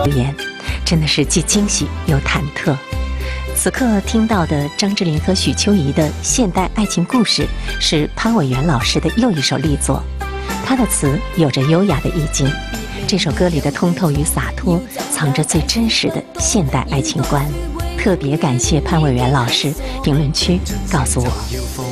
留言，真的是既惊喜又忐忑。此刻听到的张智霖和许秋怡的现代爱情故事，是潘伟元老师的又一首力作。他的词有着优雅的意境，这首歌里的通透与洒脱，藏着最真实的现代爱情观。特别感谢潘伟元老师评论区告诉我。